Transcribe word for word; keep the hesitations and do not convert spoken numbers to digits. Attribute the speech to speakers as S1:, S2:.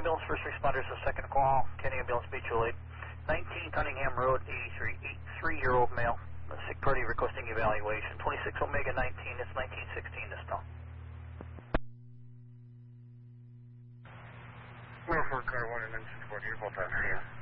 S1: Ambulance first responders, a second call. Kenny Ambulance mutual aid. nineteen Cunningham Road, eighty-three, eighty-three-year-old male. The sick party requesting evaluation. twenty-six Omega nineteen, it's nineteen sixteen this time.
S2: four four car one and then six forty, hold on here.